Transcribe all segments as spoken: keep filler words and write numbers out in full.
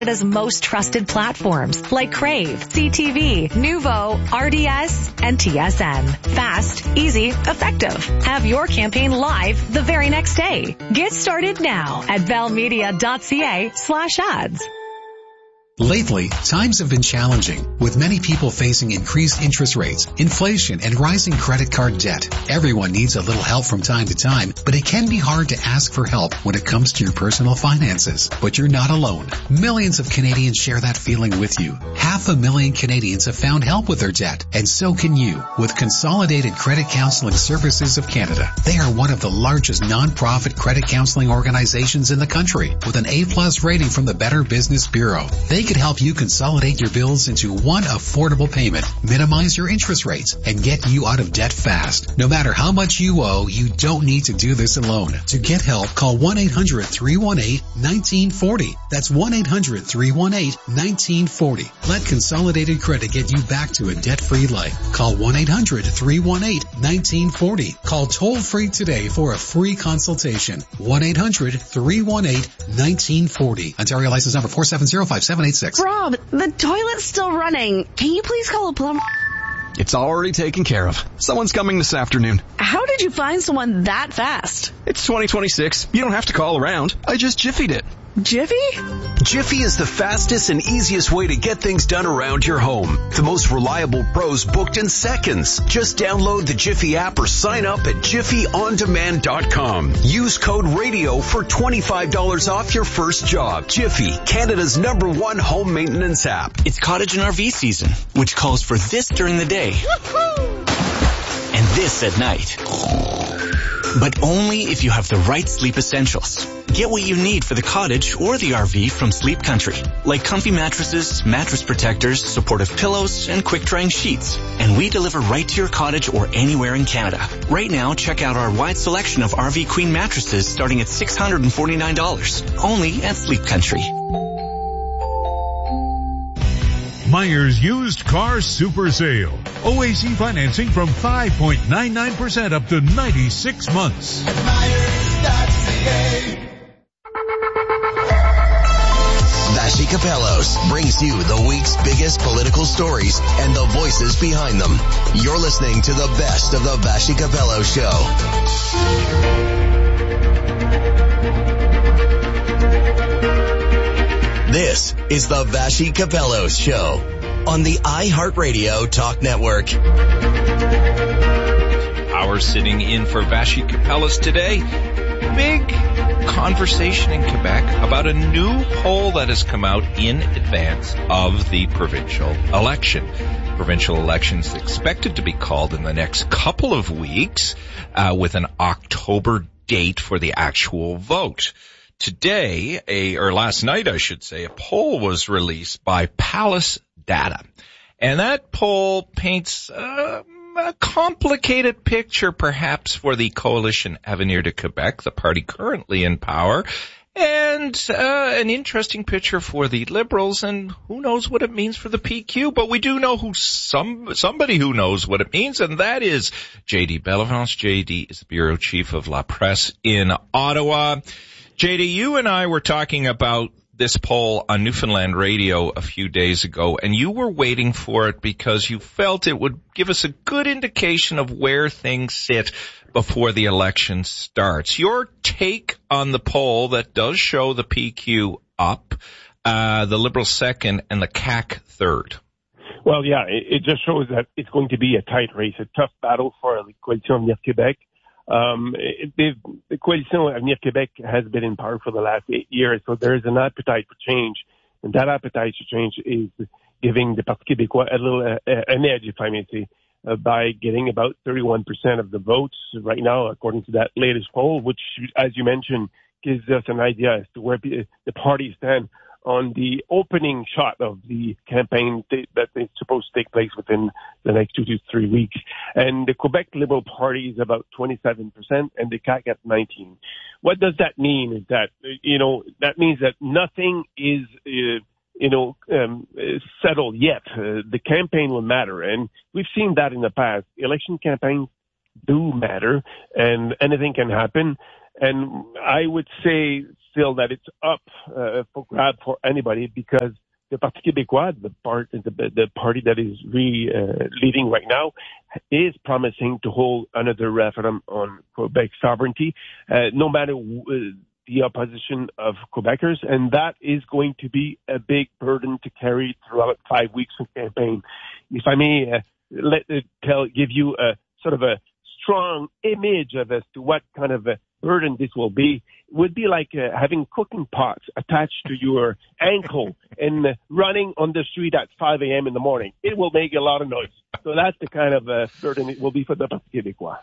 Canada's most trusted platforms like Crave, C T V, Nuvo, R D S, and T S N. Fast, easy, effective. Have your campaign live the very next day. Get started now at bellmedia.ca slash ads. Lately, times have been challenging, with many people facing increased interest rates, inflation, and rising credit card debt. Everyone needs a little help from time to time, but it can be hard to ask for help when it comes to your personal finances. But you're not alone. Millions of Canadians share that feeling with you. Half a million Canadians have found help with their debt, and so can you with Consolidated Credit Counseling Services of Canada. They are one of the largest non-profit credit counseling organizations in the country, with an A-plus rating from the Better Business Bureau. They could help you consolidate your bills into one affordable payment, minimize your interest rates, and get you out of debt fast. No matter how much you owe, you don't need to do this alone. To get help, call one eight hundred, three one eight, one nine four zero. That's one eight hundred, three one eight, one nine four zero. Let Consolidated Credit get you back to a debt-free life. Call one eight hundred, three one eight, one nine four zero. Call toll-free today for a free consultation. one eight hundred, three one eight, one nine four zero. Ontario license number four seven zero, five seven eight six. Rob, the toilet's still running. Can you please call a plumber? It's already taken care of. Someone's coming this afternoon. How did you find someone that fast? It's twenty twenty-six. You don't have to call around. I just Jiffied it. Jiffy? Jiffy is the fastest and easiest way to get things done around your home. The most reliable pros booked in seconds. Just download the Jiffy app or sign up at jiffy on demand dot com. Use code RADIO for twenty-five dollars off your first job. Jiffy, Canada's number one home maintenance app. It's cottage and R V season, which calls for this during the day. And this at night. But only if you have the right sleep essentials. Get what you need for the cottage or the R V from Sleep Country, like comfy mattresses, mattress protectors, supportive pillows, and quick-drying sheets. And we deliver right to your cottage or anywhere in Canada. Right now, check out our wide selection of R V Queen mattresses starting at six hundred forty-nine dollars, only at Sleep Country. Myers Used Car Super Sale. O A C financing from five point nine nine percent up to ninety-six months. At Myers dot C A. Vassy Capellos brings you the week's biggest political stories and the voices behind them. You're listening to the best of the Vassy Capellos Show. This is the Vassy Capellos Show on the iHeartRadio Talk Network. Our sitting in for Vassy Capellos today. Big conversation in Quebec about a new poll that has come out in advance of the provincial election. Provincial elections expected to be called in the next couple of weeks, uh, with an October date for the actual vote. Today, a, or last night, I should say, a poll was released by Palace Data. And that poll paints uh, a complicated picture, perhaps, for the Coalition Avenir de Quebec, the party currently in power, and uh, an interesting picture for the Liberals, and who knows what it means for the P Q. But we do know who some somebody who knows what it means, and that is J D Bellavance. J D is the bureau chief of La Presse in Ottawa. J D, you and I were talking about this poll on Newfoundland Radio a few days ago, and you were waiting for it because you felt it would give us a good indication of where things sit before the election starts. Your take on the poll that does show the P Q up, uh, the Liberals second, and the C A Q third. Well, yeah, it, it just shows that it's going to be a tight race, a tough battle for the Coalition Avenir Québec. Um, it, the Coalition Avenir Québec has been in power for the last eight years, so there is an appetite for change, and that appetite for change is giving the Parti Québécois a little uh, an edge, if I may say, uh, by getting about thirty-one percent of the votes right now, according to that latest poll, which, as you mentioned, gives us an idea as to where the parties stand on the opening shot of the campaign that is supposed to take place within the next two to three weeks. And the Quebec Liberal Party is about twenty-seven percent and the C A Q at nineteen. What does that mean is that, you know, that means that nothing is, uh, you know, um, settled yet. Uh, the campaign will matter. And we've seen that in the past. Election campaigns do matter and anything can happen. And I would say feel that it's up uh, for grab for anybody because the Parti Québécois, the, part, the, the party that is re, uh, leading right now, is promising to hold another referendum on Quebec sovereignty, uh, no matter w- the opposition of Quebecers, and that is going to be a big burden to carry throughout five weeks of campaign. If I may uh, let uh, tell, give you a sort of a strong image of as to what kind of a burden this will be, it would be like uh, having cooking pots attached to your ankle and uh, running on the street at five a.m. in the morning. It will make a lot of noise. So that's the kind of uh, burden it will be for the Parti Québécois.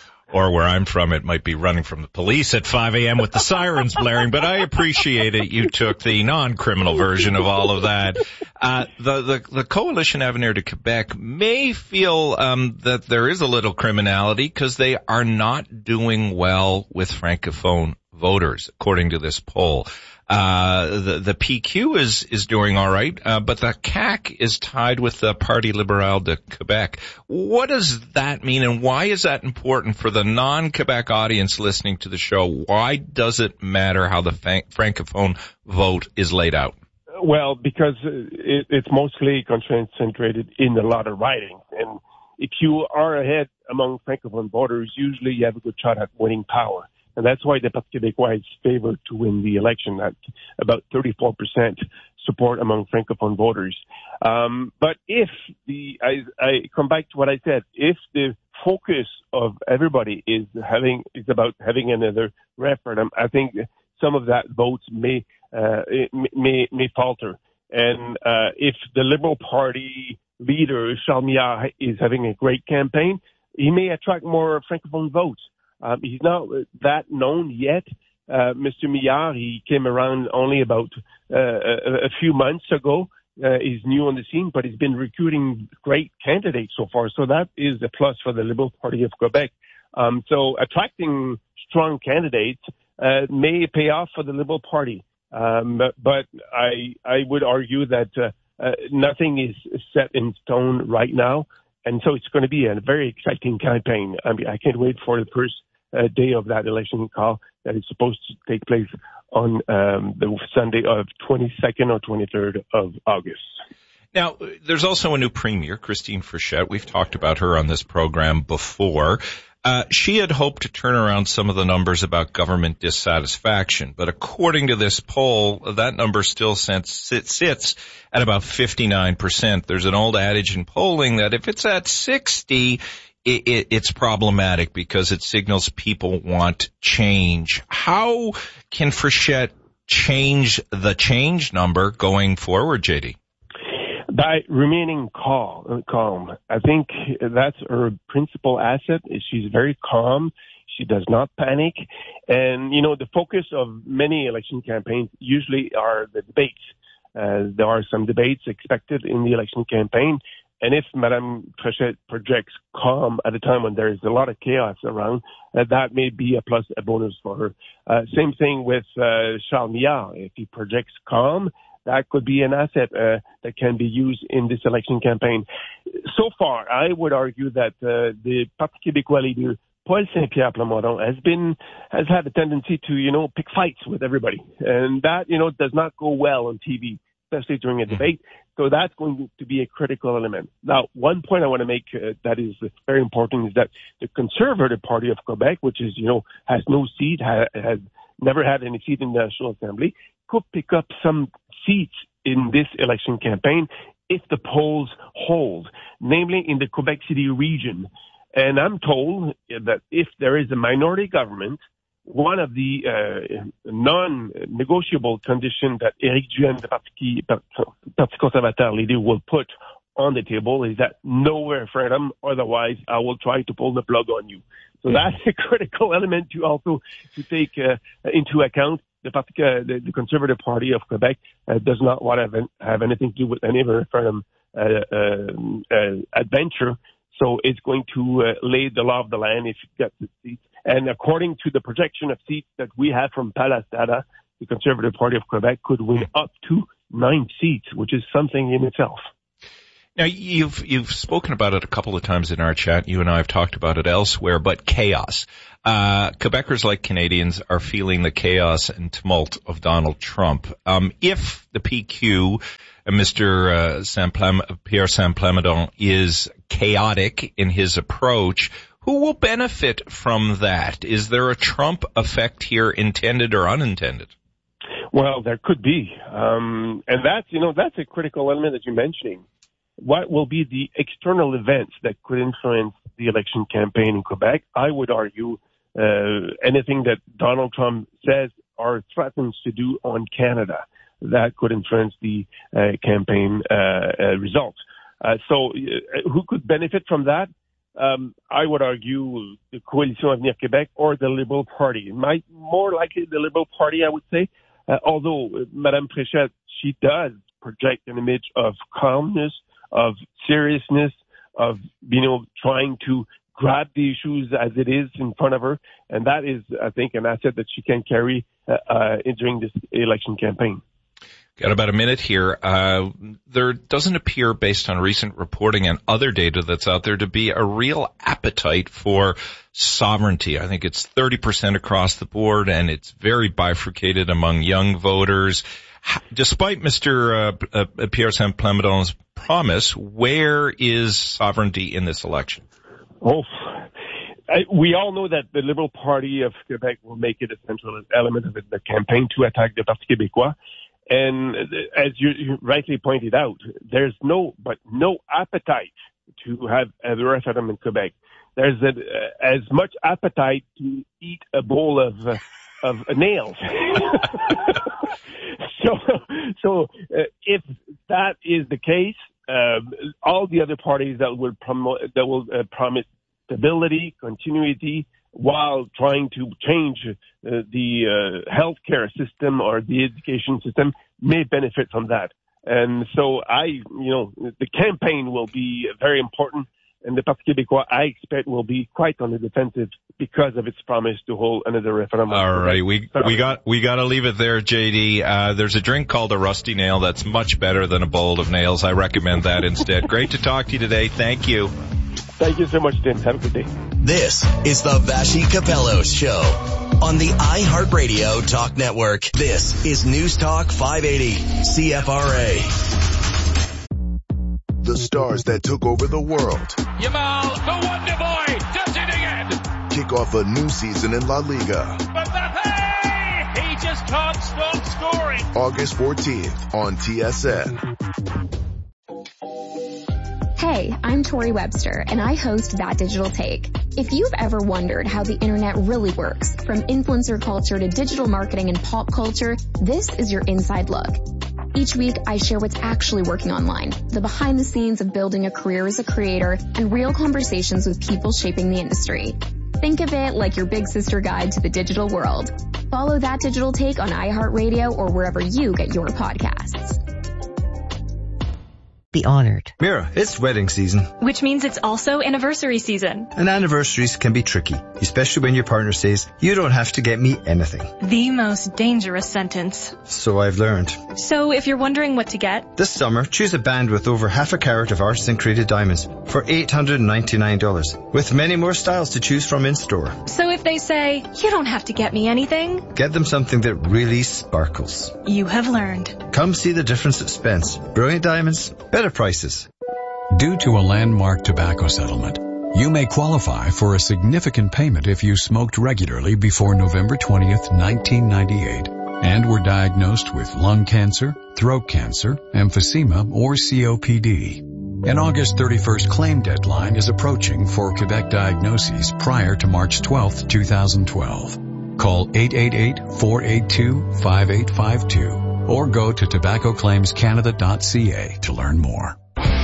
Or where I'm from, it might be running from the police at five a.m. with the sirens blaring, but I appreciate it. You took the non-criminal version of all of that. Uh, the, the, the Coalition Avenir de Quebec may feel, um, that there is a little criminality because they are not doing well with Francophone voters, according to this poll. Uh, the, the P Q is, is doing all right, uh, but the C A Q is tied with the Parti Libéral de Quebec. What does that mean, and why is that important for the non-Quebec audience listening to the show? Why does it matter how the Francophone vote is laid out? Well, because it, it's mostly concentrated in a lot of ridings, and if you are ahead among Francophone voters, usually you have a good shot at winning power. And that's why the Parti Québécois is favored to win the election at about thirty-four percent support among Francophone voters. Um, but if the, I, I come back to what I said, if the focus of everybody is having, is about having another referendum, I think some of that votes may, uh, may, may falter. And, uh, if the Liberal Party leader, Charles Millard, is having a great campaign, he may attract more Francophone votes. Um, he's not that known yet. Uh, Mister Millard, he came around only about uh, a, a few months ago. Uh, he's new on the scene, but he's been recruiting great candidates so far. So that is a plus for the Liberal Party of Quebec. Um, so attracting strong candidates uh, may pay off for the Liberal Party. Um, but, but I, I would argue that uh, uh, nothing is set in stone right now. And so it's going to be a very exciting campaign. I mean, I can't wait for the first uh, day of that election call that is supposed to take place on um, the Sunday of twenty-second or twenty-third of August. Now, there's also a new premier, Christine Frechette. We've talked about her on this program before. Uh, she had hoped to turn around some of the numbers about government dissatisfaction, but according to this poll, that number still sits at about fifty-nine percent. There's an old adage in polling that if it's at sixty, it, it, it's problematic because it signals people want change. How can Frechette change the change number going forward, J D? By remaining calm, calm. I think that's her principal asset. She's very calm. She does not panic. And, you know, the focus of many election campaigns usually are the debates. Uh, there are some debates expected in the election campaign. And if Madame Frechette projects calm at a time when there is a lot of chaos around, uh, that may be a plus, a bonus for her. Uh, same thing with uh, Charles Millard. If he projects calm, that could be an asset uh, that can be used in this election campaign. So far, I would argue that uh, the Parti Québécois leader, Paul Saint-Pierre Plamondon, has been has had a tendency to, you know, pick fights with everybody, and that, you know, does not go well on T V, especially during a debate. So that's going to be a critical element. Now, one point I want to make uh, that is very important is that the Conservative Party of Quebec, which is, you know, has no seat, ha- has never had any seat in the National Assembly, could pick up some seats in this election campaign if the polls hold, namely in the Quebec City region. And I'm told that if there is a minority government, one of the uh, non-negotiable conditions that Éric Duhaime, the Parti, Parti conservateur leader, will put on the table is that no referendum, otherwise I will try to pull the plug on you. So that's a critical element to also to take uh, into account. The, Parti, uh, the, the Conservative Party of Quebec uh, does not want to have, have anything to do with any referendum uh, uh, uh, adventure. So it's going to uh, lay the law of the land if it gets the seats. And according to the projection of seats that we have from Palace Data, the Conservative Party of Quebec could win up to nine seats, which is something in itself. Now, you've you've spoken about it a couple of times in our chat. You and I have talked about it elsewhere, but chaos. Uh, Quebecers, like Canadians, are feeling the chaos and tumult of Donald Trump. Um, if the P Q, uh, Mister Uh, Saint-Plem- Pierre Saint-Plamondon, is chaotic in his approach, who will benefit from that? Is there a Trump effect here, intended or unintended? Well, there could be. Um, and that's, you know, that's a critical element that you're mentioning. What will be the external events that could influence the election campaign in Quebec? I would argue uh, anything that Donald Trump says or threatens to do on Canada, that could influence the uh, campaign uh, uh, results. Uh, so uh, who could benefit from that? Um, I would argue the Coalition Avenir Québec or the Liberal Party. Might more likely the Liberal Party, I would say. Uh, although uh, Madame Fréchette, she does project an image of calmness, of seriousness, of, you know, trying to grab the issues as it is in front of her. And that is, I think, an asset that she can carry uh, uh, during this election campaign. Got about a minute here. Uh, there doesn't appear, based on recent reporting and other data that's out there, to be a real appetite for sovereignty. I think it's thirty percent across the board, and it's very bifurcated among young voters. Despite Mister Uh, uh, Pierre Saint-Plamondon's promise, where is sovereignty in this election? Oh, I, we all know that the Liberal Party of Quebec will make it a central element of the campaign to attack the Parti québécois. And as you, you rightly pointed out, there's no, but no appetite to have a referendum in Quebec. There's a, uh, as much appetite to eat a bowl of, uh, of nails. so, so uh, if that is the case, uh, all the other parties that will promote, that will uh, promise stability, continuity, while trying to change uh, the uh, healthcare system or the education system, may benefit from that. And so I, you know, the campaign will be very important, and the Parti québécois, I expect, will be quite on the defensive because of its promise to hold another referendum. All right, we we got we got to leave it there, J D. Uh, there's a drink called a Rusty Nail that's much better than a bowl of nails. I recommend that instead. Great to talk to you today. Thank you. Thank you so much, Tim. Have a good day. This is the Vassy Capellos Show on the iHeartRadio Talk Network. This is News Talk five eighty C F R A. The stars that took over the world. Yamal, the Wonder Boy, does it again. Kick off a new season in La Liga. Mbappe, he just can't stop scoring. August fourteenth on T S N. Hey, I'm Tori Webster, and I host That Digital Take. If you've ever wondered how the internet really works, from influencer culture to digital marketing and pop culture, this is your inside look. Each week, I share what's actually working online, the behind the scenes of building a career as a creator, and real conversations with people shaping the industry. Think of it like your big sister guide to the digital world. Follow That Digital Take on iHeartRadio or wherever you get your podcasts. Be honored. Mira, it's wedding season. Which means it's also anniversary season. And anniversaries can be tricky, especially when your partner says, you don't have to get me anything. The most dangerous sentence. So I've learned. So if you're wondering what to get, this summer, choose a band with over half a carat of artisan created diamonds for eight hundred ninety-nine dollars, with many more styles to choose from in store. So if they say, you don't have to get me anything, get them something that really sparkles. You have learned. Come see the difference at Spence. Brilliant diamonds, better prices. Due to a landmark tobacco settlement, you may qualify for a significant payment if you smoked regularly before November twentieth, nineteen ninety-eight, and were diagnosed with lung cancer, throat cancer, emphysema, or C O P D. An August thirty-first claim deadline is approaching for Quebec diagnoses prior to March twelfth, twenty twelve. Call eight eight eight, four eight two, five eight five two or go to tobacco claims canada dot c a to learn more.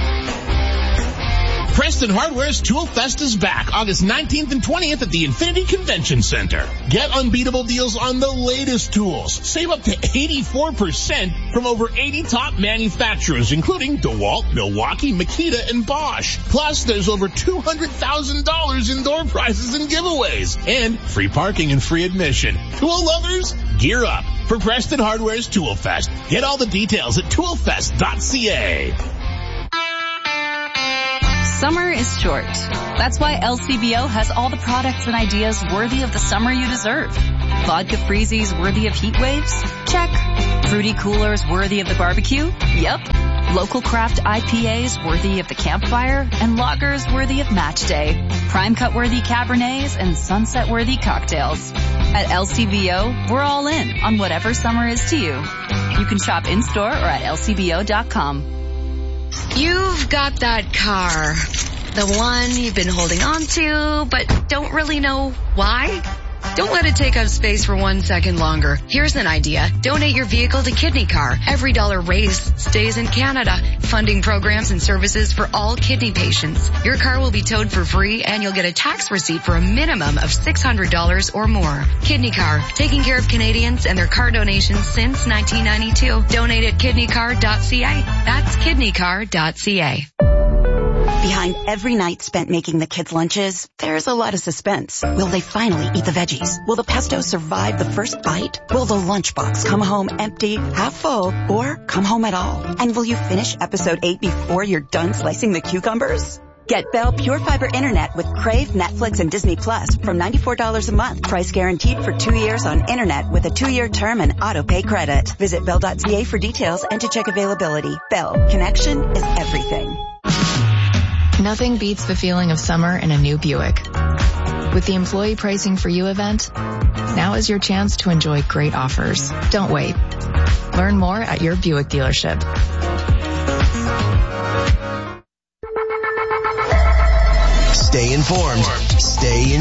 Preston Hardware's Tool Fest is back August nineteenth and twentieth at the Infinity Convention Center. Get unbeatable deals on the latest tools. Save up to eighty-four percent from over eighty top manufacturers, including DeWalt, Milwaukee, Makita, and Bosch. Plus, there's over two hundred thousand dollars in door prizes and giveaways, and free parking and free admission. Tool lovers, gear up for Preston Hardware's Tool Fest. Get all the details at tool fest dot c a. Summer is short. That's why L C B O has all the products and ideas worthy of the summer you deserve. Vodka freezies worthy of heat waves? Check. Fruity coolers worthy of the barbecue? Yep. Local craft I P As worthy of the campfire, and lagers worthy of match day. Prime cut worthy Cabernets and sunset worthy cocktails. At L C B O, we're all in on whatever summer is to you. You can shop in-store or at L C B O dot com. You've got that car. The one you've been holding on to, but don't really know why? Don't let it take up space for one second longer. Here's an idea. Donate your vehicle to Kidney Car. Every dollar raised stays in Canada, funding programs and services for all kidney patients. Your car will be towed for free, and you'll get a tax receipt for a minimum of six hundred dollars or more. Kidney Car, taking care of Canadians and their car donations since nineteen ninety-two. Donate at kidney car dot c a. That's kidney car dot c a. Behind every night spent making the kids' lunches, there's a lot of suspense. Will they finally eat the veggies? Will the pesto survive the first bite? Will the lunchbox come home empty, half full, or come home at all? And will you finish episode eight before you're done slicing the cucumbers? Get Bell Pure Fiber Internet with Crave, Netflix, and Disney Plus from ninety-four dollars a month. Price guaranteed for two years on Internet with a two-year term and auto-pay credit. Visit bell dot c a for details and to check availability. Bell, connection is everything. Nothing beats the feeling of summer in a new Buick. With the Employee Pricing for You event, now is your chance to enjoy great offers. Don't wait. Learn more at your Buick dealership. Stay informed. Stay in